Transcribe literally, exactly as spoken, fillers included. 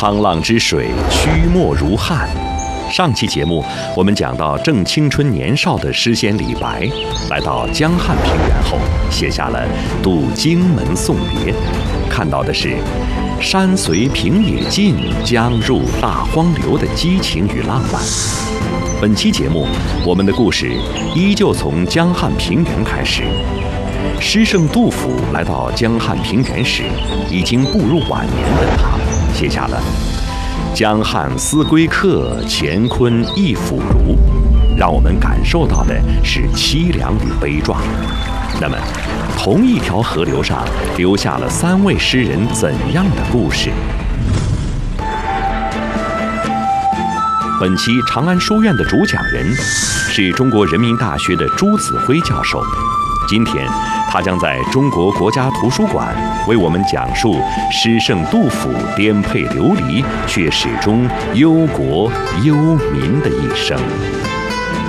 沧浪之水，曲墨如汉。上期节目我们讲到，正青春年少的诗仙李白，来到江汉平原后，写下了《渡荆门送别》，看到的是山随平野尽，江入大荒流的激情与浪漫。本期节目，我们的故事依旧从江汉平原开始。诗圣杜甫来到江汉平原时，已经步入晚年的他，写下了“江汉思归客，乾坤亦复如”，让我们感受到的是凄凉与悲壮。那么，同一条河流上留下了三位诗人怎样的故事？本期长安书院的主讲人是中国人民大学的朱子辉教授。今天，他将在中国国家图书馆为我们讲述诗圣杜甫颠沛流离却始终忧国忧民的一生。